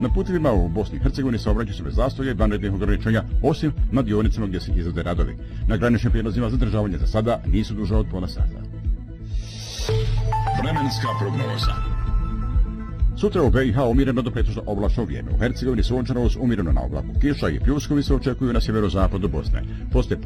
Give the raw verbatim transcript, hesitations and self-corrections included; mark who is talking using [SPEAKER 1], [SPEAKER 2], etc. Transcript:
[SPEAKER 1] Na putevima u Bosni i Hercegovini saobraćaj se bez zastoja i vanrednih ograničenja, osim na dionicama gdje se izvode radovi. Na graničnim prijelazima zadržavanje za sada nisu duže od pola sata.
[SPEAKER 2] Vremenska prognoza.
[SPEAKER 1] Sutra u B i H umjereno do pretežno oblačno vrijeme. U Hercegovini sunčano uz umjereno na oblaku. Kiša i pljuskovi se očekuju na sjeverozapadu Bosne. Poslije